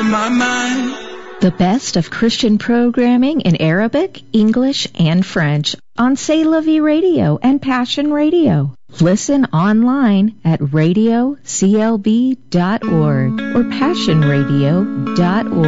on my mind. The best of Christian programming in Arabic, English, and French on C'est La Vie Radio and Passion Radio. Listen online at radioclb.org or passionradio.org.